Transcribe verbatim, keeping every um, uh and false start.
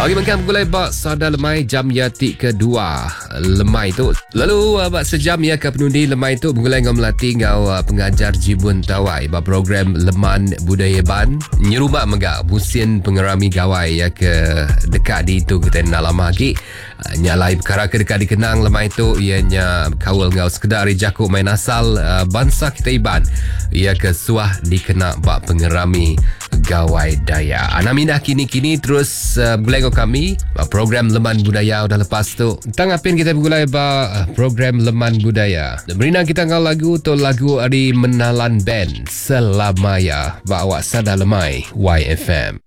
Bagi makan gulai bak sada lemai jam yati kedua lemai tu. Lalu uh, bak sejam ya ke penundi lemai tu menggulai ngau melatih ngau uh, pengajar jibun tawai bak program Leman Budaya Ban nyerumak megak musim pengerami gawai ya ke dekat di itu kita nak lama lagi. Uh, nyalai perkara ke dekat dikenang lemai tu ianya kawal ngau sekedar jakuk main asal uh, bangsa kita Iban ia ke suah dikena bak pengerami gawai daya. Anaminah kini-kini terus uh, bergulai kami program Leman Budaya. Dah lepas tu tang apin kita bergulai ba program Leman Budaya. Berina kita ngau lagu tu lagu dari Menalan Band Selamaya ba awak sada lemai Y F M.